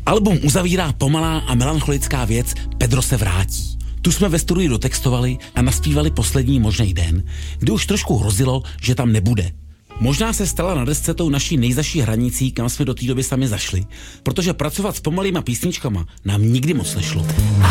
Album uzavírá pomalá a melancholická věc Pedro se vrátí. Tu jsme ve studiu dotextovali a naspívali poslední možný den, kdy už trošku hrozilo, že tam nebude. Možná se stala na desce tou naší nejzaší hranicí, kam jsme do té doby sami zašli, protože pracovat s pomalýma písničkama nám nikdy moc nešlo.